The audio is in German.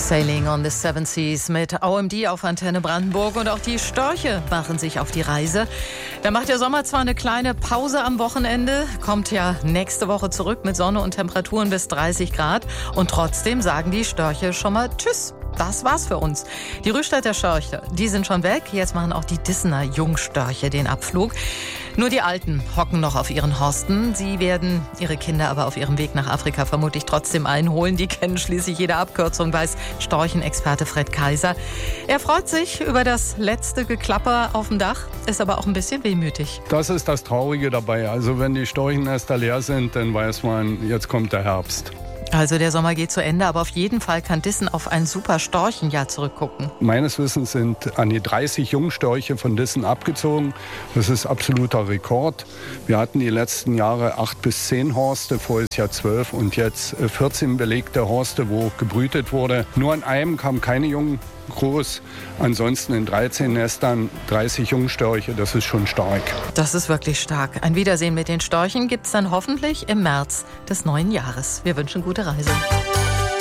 Sailing on the Seven Seas mit OMD auf Antenne Brandenburg, und auch die Störche machen sich auf die Reise. Da macht der Sommer zwar eine kleine Pause am Wochenende, kommt ja nächste Woche zurück mit Sonne und Temperaturen bis 30 Grad, und trotzdem sagen die Störche schon mal Tschüss. Das war's für uns. Die Rühstädter Störche, die sind schon weg. Jetzt machen auch die Dissener Jungstörche den Abflug. Nur die Alten hocken noch auf ihren Horsten. Sie werden ihre Kinder aber auf ihrem Weg nach Afrika vermutlich trotzdem einholen. Die kennen schließlich jede Abkürzung, weiß Storchenexperte Fred Kaiser. Er freut sich über das letzte Geklapper auf dem Dach, ist aber auch ein bisschen wehmütig. Das ist das Traurige dabei. Also wenn die Storchennester leer sind, dann weiß man, jetzt kommt der Herbst. Also der Sommer geht zu Ende, aber auf jeden Fall kann Dissen auf ein super Storchenjahr zurückgucken. Meines Wissens sind an die 30 Jungstörche von Dissen abgezogen. Das ist absoluter Rekord. Wir hatten die letzten Jahre 8 bis 10 Horste, voriges Jahr 12 und jetzt 14 belegte Horste, wo gebrütet wurde. Nur an einem kamen keine Jungen groß. Ansonsten in 13 Nestern 30 Jungstörche, das ist schon stark. Das ist wirklich stark. Ein Wiedersehen mit den Störchen gibt es dann hoffentlich im März des neuen Jahres. Wir wünschen gute Reise.